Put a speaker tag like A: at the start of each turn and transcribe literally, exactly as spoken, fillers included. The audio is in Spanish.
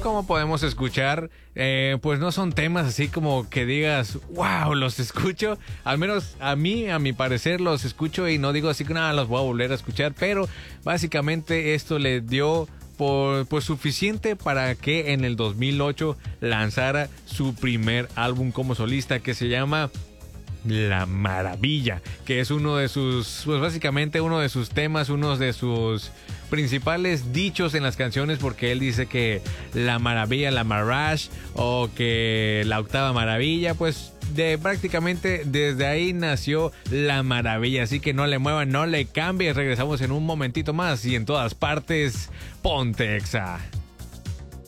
A: como podemos escuchar, eh, pues no son temas así como que digas, wow, los escucho. Al menos a mí, a mi parecer, los escucho y no digo así que nada, los voy a volver a escuchar. Pero básicamente esto le dio por, pues suficiente para que en el dos mil ocho lanzara su primer álbum como solista, que se llama La Maravilla, que es uno de sus, pues básicamente uno de sus temas, uno de sus principales dichos en las canciones, porque él dice que la maravilla, la marrash, o que la octava maravilla, pues de prácticamente desde ahí nació La Maravilla. Así que no le muevan, no le cambies, regresamos en un momentito más y en todas partes, ponte Exa.